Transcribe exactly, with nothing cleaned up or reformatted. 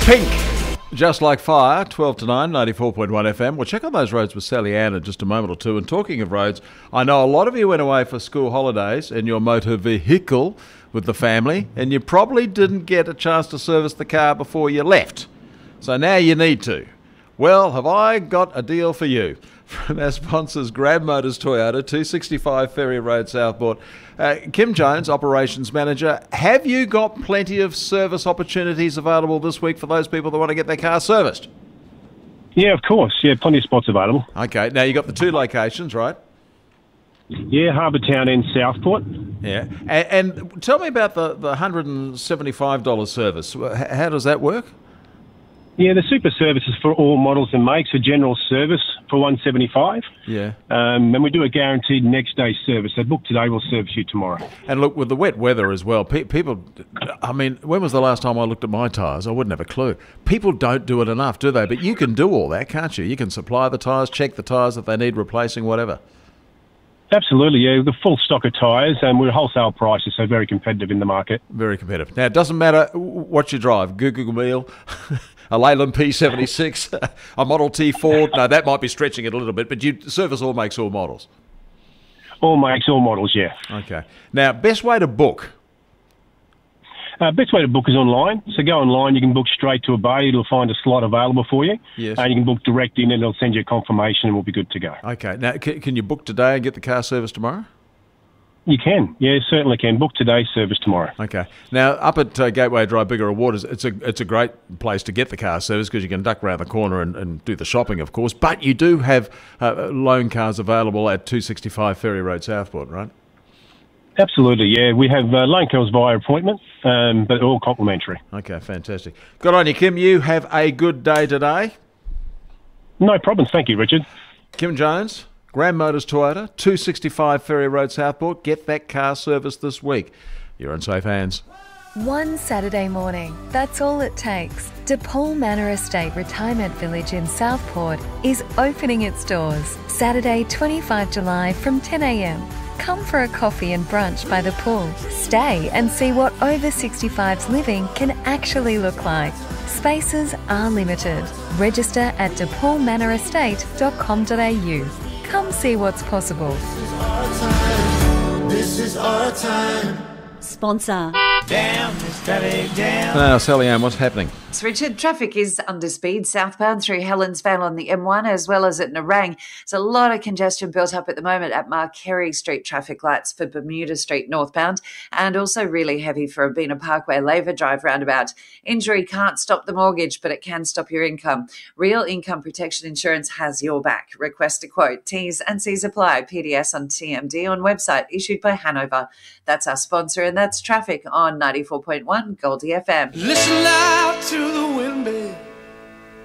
Pink, Just Like Fire, twelve to nine, ninety-four point one F M. We'll check on those roads with Sally Ann in just a moment or two. And talking of roads, I know a lot of you went away for school holidays in your motor vehicle with the family, and you probably didn't get a chance to service the car before you left. So now you need to. Well, have I got a deal for you? From our sponsors, Grab Motors Toyota, two sixty-five Ferry Road, Southport. Uh, Kim Jones, Operations Manager, have you got plenty of service opportunities available this week for those people that want to get their car serviced? Yeah, of course. Yeah, plenty of spots available. Okay, now you've got the two locations, right? Yeah, Harbour Town and Southport. Yeah, and, and tell me about the, the one hundred seventy-five dollars service. How does that work? Yeah, the super service is for all models and makes, a general service for one hundred seventy-five dollars. Yeah. Um, and we do a guaranteed next day service. So book today, we'll service you tomorrow. And look, with the wet weather as well, pe- people, I mean, when was the last time I looked at my tyres? I wouldn't have a clue. People don't do it enough, do they? But you can do all that, can't you? You can supply the tyres, check the tyres if they need replacing, whatever. Absolutely, yeah. The full stock of tyres, and we're wholesale prices, so very competitive in the market. Very competitive. Now, it doesn't matter what you drive, Google Meal, a Leyland P seventy-six, a Model T Ford. No, that might be stretching it a little bit, but you service all makes, all models. All makes, all models, yeah. Okay. Now, best way to book? Uh, best way to book is online. So go online, you can book straight to a bay. It'll find a slot available for you. Yes. And you can book direct in and it'll send you a confirmation and we'll be good to go. Okay. Now, can, can you book today and get the car service tomorrow? You can. Yeah, certainly can. Book today, service tomorrow. Okay. Now, up at uh, Gateway Drive, Bigger Waters, it's a it's a great place to get the car service because you can duck around the corner and, and do the shopping, of course. But you do have uh, loan cars available at two sixty-five Ferry Road, Southport, right? Absolutely, yeah. We have uh, loan cars via appointment, um, but all complimentary. Okay, fantastic. Good on you, Kim. You have a good day today. No problems. Thank you, Richard. Kim Jones, Graham Motors Toyota, two sixty-five Ferry Road, Southport. Get that car serviced this week. You're in safe hands. One Saturday morning, that's all it takes. DePaul Manor Estate Retirement Village in Southport is opening its doors Saturday, the twenty-fifth of July from ten a m. Come for a coffee and brunch by the pool. Stay and see what over sixty-fives living can actually look like. Spaces are limited. Register at de paul manor estate dot com dot a u. Come see what's possible. This is our time. This is our time. Sponsor. Damn, it's traffic jam. Now, Sally Ann, what's happening? Richard, traffic is under speed southbound through Helensvale on the M one as well as at Nerang. There's a lot of congestion built up at the moment at Markerry Street traffic lights for Bermuda Street northbound, and also really heavy for Abena Parkway Laver Drive roundabout. Injury can't stop the mortgage, but it can stop your income. Real Income Protection Insurance has your back. Request a quote. T's and C's apply. P D S on T M D on website issued by Hanover. That's our sponsor, and that's traffic on ninety-four point one Goldie F M. Listen loud to the wind, babe.